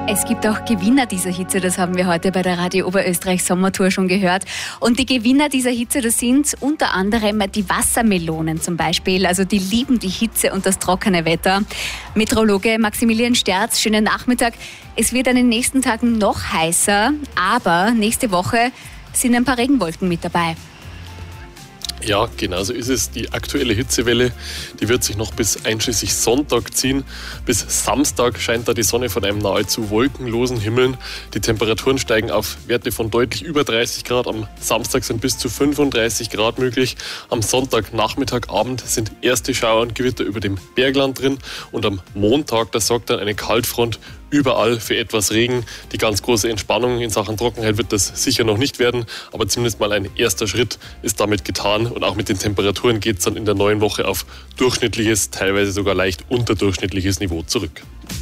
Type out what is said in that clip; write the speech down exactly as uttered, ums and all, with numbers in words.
Es gibt auch Gewinner dieser Hitze, das haben wir heute bei der Radio Oberösterreich Sommertour schon gehört. Und die Gewinner dieser Hitze, das sind unter anderem die Wassermelonen zum Beispiel. Also die lieben die Hitze und das trockene Wetter. Meteorologe Maximilian Sterz, schönen Nachmittag. Es wird in den nächsten Tagen noch heißer, aber nächste Woche sind ein paar Regenwolken mit dabei. Ja, genau so ist es. Die aktuelle Hitzewelle, die wird sich noch bis einschließlich Sonntag ziehen. Bis Samstag scheint da die Sonne von einem nahezu wolkenlosen Himmel. Die Temperaturen steigen auf Werte von deutlich über dreißig Grad. Am Samstag sind bis zu fünfunddreißig Grad möglich. Am Sonntag, Nachmittag, Abend sind erste Schauer und Gewitter über dem Bergland drin. Und am Montag, da sorgt dann eine Kaltfront überall für etwas Regen. Die ganz große Entspannung in Sachen Trockenheit wird das sicher noch nicht werden, aber zumindest mal ein erster Schritt ist damit getan und auch mit den Temperaturen geht es dann in der neuen Woche auf durchschnittliches, teilweise sogar leicht unterdurchschnittliches Niveau zurück.